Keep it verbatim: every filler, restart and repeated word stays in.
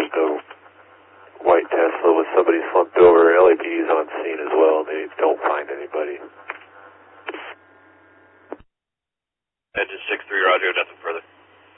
just a white Tesla with somebody slumped over. L A P D's on scene as well. They don't find anybody. Engine six three, roger, nothing further.